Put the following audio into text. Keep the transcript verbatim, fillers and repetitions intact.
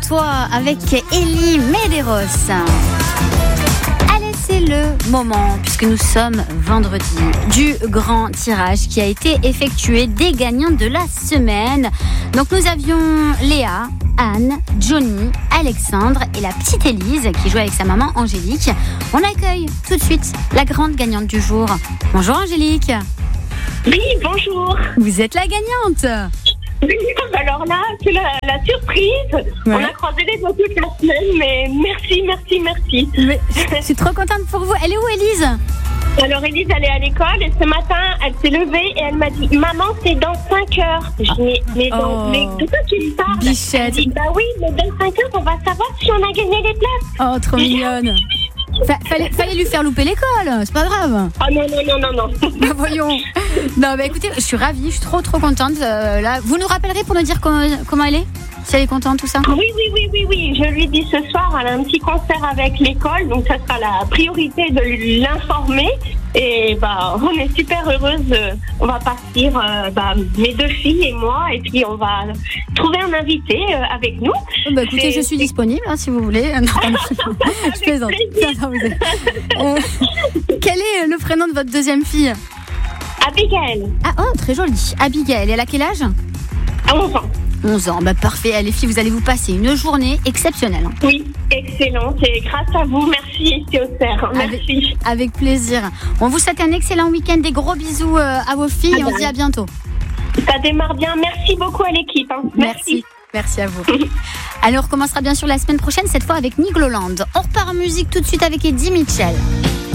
toi avec Elie Medeiros. Allez, c'est le moment, puisque nous sommes vendredi, du grand tirage qui a été effectué des gagnants de la semaine. Donc nous avions Léa, Anne, Johnny, Alexandre et la petite Élise qui joue avec sa maman Angélique. On accueille tout de suite la grande gagnante du jour. Bonjour Angélique. Oui, bonjour. Vous êtes la gagnante. Oui, alors là, c'est la, la surprise. Ouais. On a croisé les doigts toute la semaine, mais merci, merci, merci. Mais, je suis trop contente pour vous. Elle est où, Élise? Alors, Élise, elle est à l'école et ce matin, elle s'est levée et elle m'a dit « Maman, c'est dans cinq heures. » Je dis « Mais, oh, mais de quoi tu me parles ?» Bichette. Elle dit « Bah oui, mais dans cinq heures, on va savoir si on a gagné les places. » Oh, trop mignonne. Fa- fallait, fallait lui faire louper l'école, c'est pas grave. Ah oh, non, non, non, non, non. Bah voyons. Non, bah écoutez, je suis ravie, je suis trop, trop contente. Euh, là, vous nous rappellerez pour nous dire comment, comment elle est? Si elle est contente, tout ça? Oui, oui, oui, oui, oui. Je lui dis ce soir, elle a un petit concert avec l'école, donc ça sera la priorité de l'informer. Et bah, on est super heureuse. On va partir, euh, bah, mes deux filles et moi, et puis on va trouver un invité euh, avec nous. Bah écoutez, c'est... je suis disponible hein, si vous voulez. Non, je plaisante. Non, vous êtes... euh, quel est le prénom de votre deuxième fille? Abigail. Ah oh, très jolie. Abigail, elle a quel âge? À onze ans. onze ans, bah parfait. Les filles, vous allez vous passer une journée exceptionnelle. Oui, excellente. Et grâce à vous, merci Théocère. Merci. Avec, avec plaisir. On vous souhaite un excellent week-end. Des gros bisous à vos filles ah et on se dit à bientôt. Ça démarre bien. Merci beaucoup à l'équipe. Hein. Merci. Merci à vous. Alors, on recommencera bien sûr la semaine prochaine, cette fois avec Nigloland. On repart en musique tout de suite avec Eddie Mitchell.